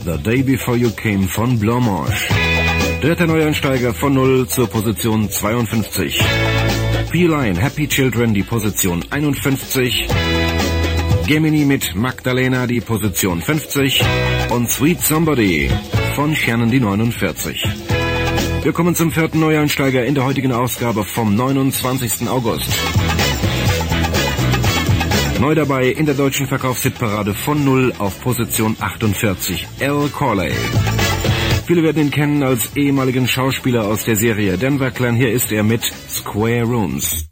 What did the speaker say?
The Day Before You Came von Blanc-Mange. Dritter Neueinsteiger von 0 zur Position 52. P-Line, Happy Children, die Position 51. Gemini mit Magdalena, die Position 50. Und Sweet Somebody von Shannon, die 49. Wir kommen zum vierten Neueinsteiger in der heutigen Ausgabe vom 29. August. Neu dabei in der deutschen Verkaufshitparade von 0 auf Position 48, Al Corley. Viele werden ihn kennen als ehemaligen Schauspieler aus der Serie Denver Clan. Hier ist er mit Square Rooms.